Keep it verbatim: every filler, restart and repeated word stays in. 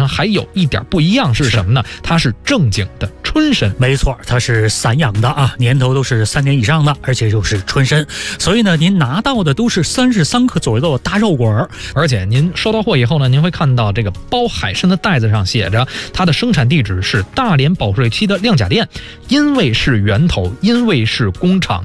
上还有一点不一样是什么呢？它是正经的春参。 没错，它是散养的啊，年头都是三年以上的，而且又是春参，所以呢，您拿到的都是三十三克左右的大肉果儿。 而且您收到货以后呢，您会看到这个包海参的袋子上写着它的生产地址是大连保税期的亮甲店，因为是源头，因为是工厂，